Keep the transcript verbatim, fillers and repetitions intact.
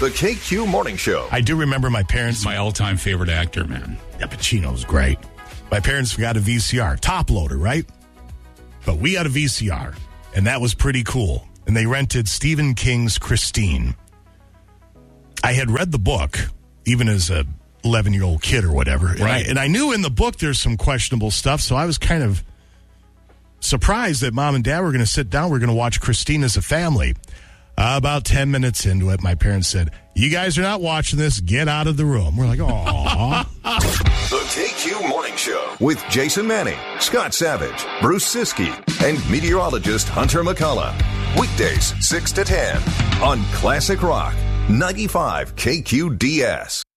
The K Q Morning Show. I do remember my parents. He's my all-time favorite actor, man. Yeah, Pacino's great. My parents got a V C R, top loader, right? But we got a V C R, and that was pretty cool. And they rented Stephen King's Christine. I had read the book, even as a eleven-year-old kid or whatever. And, right. I, and I knew in the book there's some questionable stuff, so I was kind of surprised that Mom and Dad were going to sit down. We're going to watch Christine as a family. Uh, about ten minutes into it, my parents said, "You guys are not watching this. Get out of the room." We're like, "Aw." The K Q Morning Show with Jason Manning, Scott Savage, Bruce Siskey, and meteorologist Hunter McCullough. Weekdays, six to ten on Classic Rock, ninety-five K Q D S.